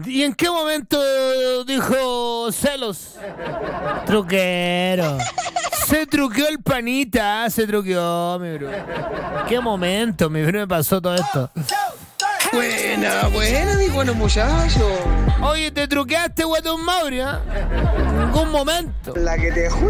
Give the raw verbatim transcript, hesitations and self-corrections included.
¿Y en qué momento dijo celos? Truquero. Se truqueó el panita, se truqueó, mi bro. ¿Qué momento, mi bro, me pasó todo esto? Buena, buena, mi bueno muchacho. Oye, te truqueaste, Guatón Mauri, ¿eh? En ningún momento. La que te